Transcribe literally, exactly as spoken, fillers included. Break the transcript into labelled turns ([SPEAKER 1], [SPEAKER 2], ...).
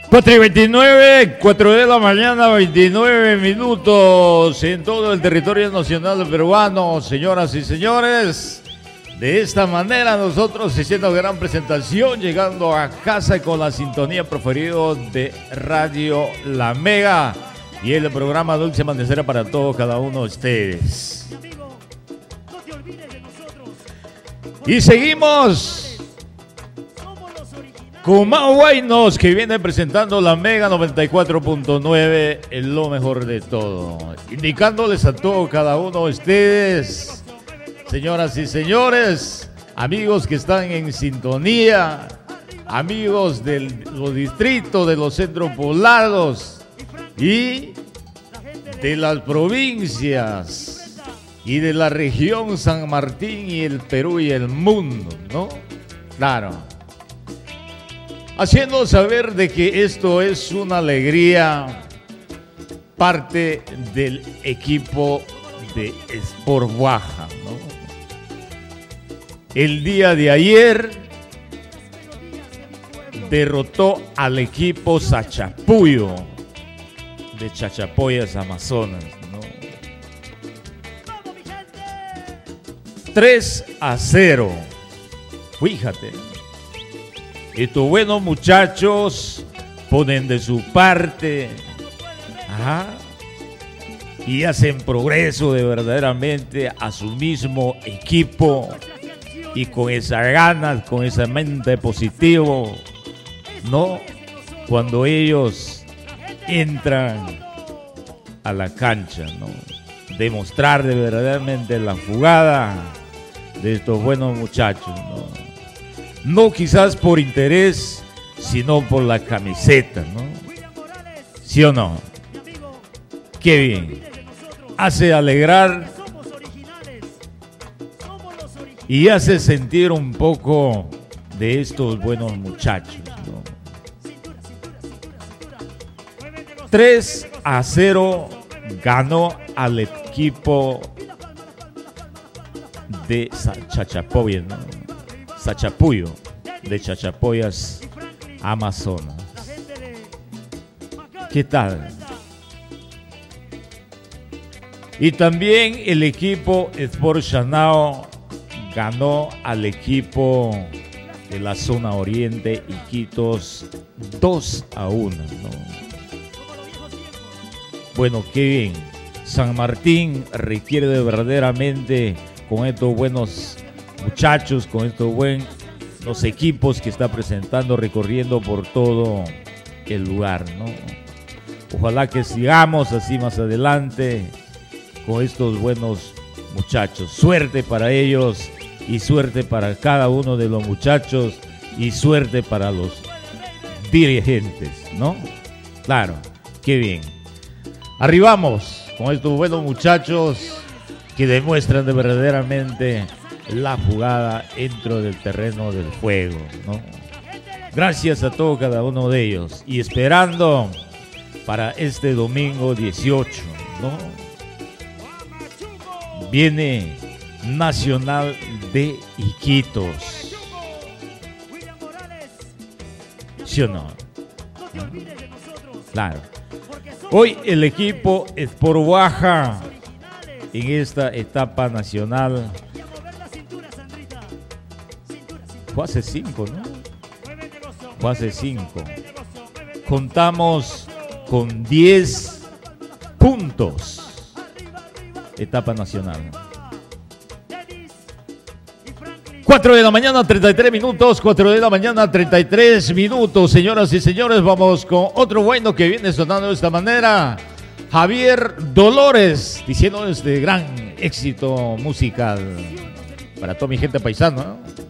[SPEAKER 1] cuatro y veintinueve, cuatro de la mañana, veintinueve minutos en todo el territorio nacional peruano, señoras y señores. De esta manera nosotros haciendo gran presentación, llegando a casa y con la sintonía preferida de Radio La Mega y el programa Dulce Amanecer para todos cada uno de ustedes. Y seguimos con Mao Guaynos, que viene presentando la Mega noventa y cuatro punto nueve, en lo mejor de todo, indicándoles a todos cada uno de ustedes, señoras y señores, amigos que están en sintonía, amigos de los distritos, de los centros poblados y de las provincias y de la región San Martín y el Perú y el mundo, ¿no? Claro. Haciendo saber de que esto es una alegría, parte del equipo de Sport Baja, ¿no? El día de ayer derrotó al equipo Sachapuyo de Chachapoyas, Amazonas, ¿no? tres a cero. Fíjate. Estos buenos muchachos ponen de su parte, ajá, y hacen progreso de verdaderamente a su mismo equipo, y con esas ganas, con esa mente positivo, ¿no? Cuando ellos entran a la cancha, ¿no? Demostrar de verdaderamente la jugada de estos buenos muchachos, ¿no? No quizás por interés, sino por la camiseta, ¿no? ¿Sí o no? Qué bien. Hace alegrar y hace sentir un poco de estos buenos muchachos, ¿no? tres a cero ganó al equipo de Chachapoyas, ¿no? Sachapuyo de Chachapoyas, Amazonas. ¿Qué tal? Y también el equipo Sport Chanao ganó al equipo de la zona oriente Iquitos dos a uno, ¿no? Bueno, qué bien. San Martín requiere de verdaderamente con estos buenos muchachos, con estos buenos los equipos que está presentando, recorriendo por todo el lugar, ¿no? Ojalá que sigamos así más adelante con estos buenos muchachos. Suerte para ellos y suerte para cada uno de los muchachos y suerte para los dirigentes, ¿no? Claro, qué bien. Arribamos con estos buenos muchachos que demuestran de verdaderamente la jugada dentro del terreno del juego, ¿no? Gracias a todos cada uno de ellos y esperando para este domingo dieciocho, ¿no? Viene Nacional de Iquitos, ¿sí o no? ¿No? Claro. Hoy el equipo Sport Baja en esta etapa nacional fase cinco, ¿no? Fase cinco. Contamos con diez puntos. Etapa nacional. cuatro de la mañana, treinta y tres minutos. cuatro de la mañana, treinta y tres minutos. Señoras y señores, vamos con otro bueno que viene sonando de esta manera. Javier Dolores, diciendo este gran éxito musical para toda mi gente paisana, ¿no?